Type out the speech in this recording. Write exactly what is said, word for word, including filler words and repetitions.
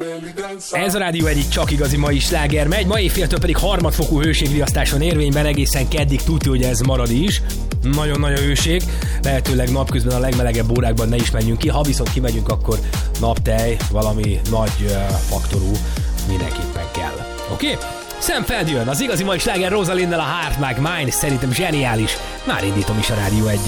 Ez a Rádió egyik csak igazi mai sláger megy, ma éjféltől pedig harmadfokú hőségriasztáson érvényben, egészen keddig tudja, hogy ez marad is. Nagyon-nagyon hőség, lehetőleg napközben a legmelegebb órákban ne is menjünk ki, ha viszont kimegyünk, akkor naptej, valami nagy uh, faktorú mindenképpen kell. Oké? Okay? Sam Feld jön, az igazi mai sláger Rosalind-nel, a Heart Like Mine, szerintem zseniális. Már indítom is a Rádió egyet.